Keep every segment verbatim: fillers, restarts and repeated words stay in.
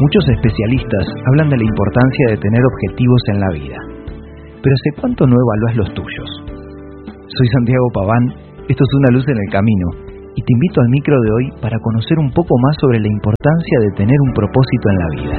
Muchos especialistas hablan de la importancia de tener objetivos en la vida. Pero ¿hace cuánto no evalúas los tuyos? Soy Santiago Paván, esto es Una Luz en el Camino, y te invito al micro de hoy para conocer un poco más sobre la importancia de tener un propósito en la vida.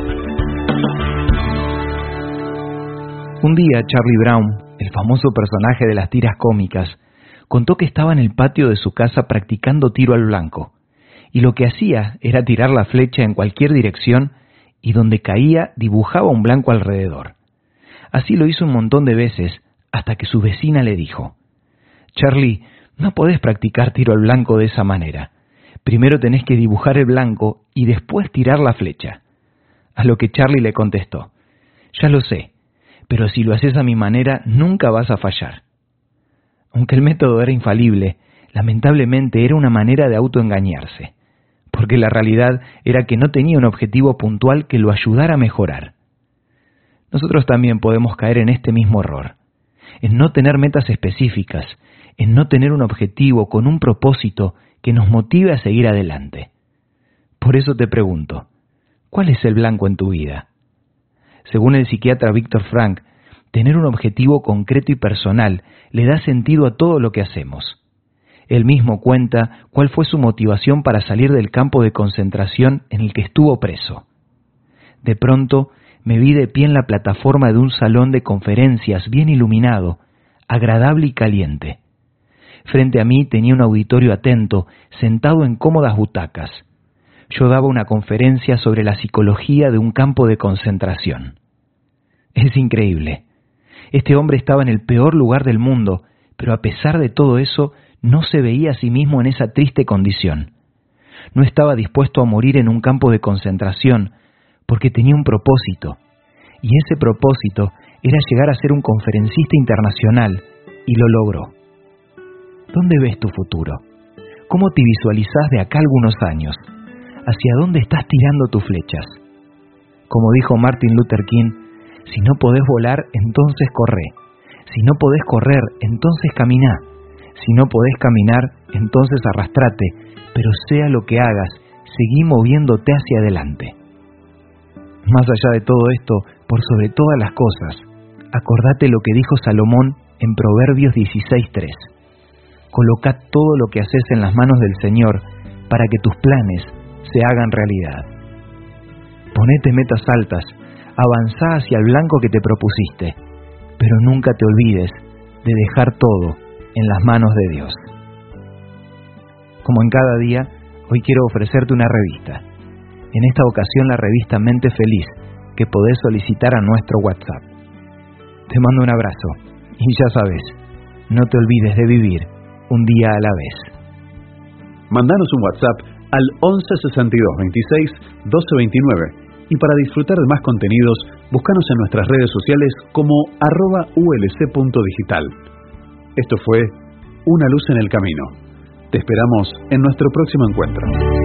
Un día Charlie Brown, el famoso personaje de las tiras cómicas, contó que estaba en el patio de su casa practicando tiro al blanco, y lo que hacía era tirar la flecha en cualquier dirección y donde caía dibujaba un blanco alrededor. Así lo hizo un montón de veces hasta que su vecina le dijo: «Charlie, no podés practicar tiro al blanco de esa manera. Primero tenés que dibujar el blanco y después tirar la flecha». A lo que Charlie le contestó: «Ya lo sé, pero si lo haces a mi manera nunca vas a fallar». Aunque el método era infalible, lamentablemente era una manera de autoengañarse, porque la realidad era que no tenía un objetivo puntual que lo ayudara a mejorar. Nosotros también podemos caer en este mismo error, en no tener metas específicas, en no tener un objetivo con un propósito que nos motive a seguir adelante. Por eso te pregunto, ¿cuál es el blanco en tu vida? Según el psiquiatra Viktor Frankl, tener un objetivo concreto y personal le da sentido a todo lo que hacemos. Él mismo cuenta cuál fue su motivación para salir del campo de concentración en el que estuvo preso. De pronto, me vi de pie en la plataforma de un salón de conferencias bien iluminado, agradable y caliente. Frente a mí tenía un auditorio atento, sentado en cómodas butacas. Yo daba una conferencia sobre la psicología de un campo de concentración. Es increíble. Este hombre estaba en el peor lugar del mundo, pero a pesar de todo eso, no se veía a sí mismo en esa triste condición. No estaba dispuesto a morir en un campo de concentración, porque tenía un propósito, y ese propósito era llegar a ser un conferencista internacional, y lo logró. ¿Dónde ves tu futuro? ¿Cómo te visualizás de acá a algunos años? ¿Hacia dónde estás tirando tus flechas? Como dijo Martin Luther King, si no podés volar, entonces corre. Si no podés correr, entonces caminá. Si no podés caminar, entonces arrastrate, pero sea lo que hagas, seguí moviéndote hacia adelante. Más allá de todo esto, por sobre todas las cosas, acordate lo que dijo Salomón en Proverbios dieciséis tres. Colocá todo lo que haces en las manos del Señor para que tus planes se hagan realidad. Ponete metas altas, avanzá hacia el blanco que te propusiste, pero nunca te olvides de dejar todo en las manos de Dios. Como en cada día, hoy quiero ofrecerte una revista. En esta ocasión la revista Mente Feliz, que podés solicitar a nuestro WhatsApp. Te mando un abrazo, y ya sabes, no te olvides de vivir un día a la vez. Mandanos un WhatsApp al once sesenta y dos veintiséis doce veintinueve y para disfrutar de más contenidos, búscanos en nuestras redes sociales como arroba ulc.digital. Esto fue Una Luz en el Camino. Te esperamos en nuestro próximo encuentro.